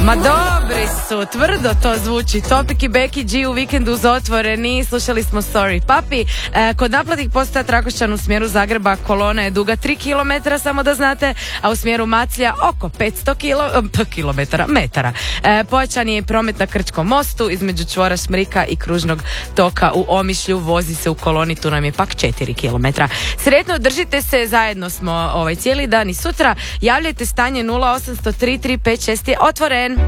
Ma dobri su, tvrdo to zvuči. Topik i Becky G u vikendu uz otvoreni. Slušali smo Sorry Papi. Kod naplatnih postaja Trakošćan u smjeru Zagreba kolona je duga 3 km, samo da znate, a u smjeru Maclja oko 500 metara. Pojačan je promet na Krčkom mostu između čvora Šmrika i kružnog toka u Omišlju. Vozi se u koloni, tu nam je pak 4 km. Sretno, držite se, zajedno smo cijeli dan i sutra. Javljajte, stanje 0800 335 6 je otvoren.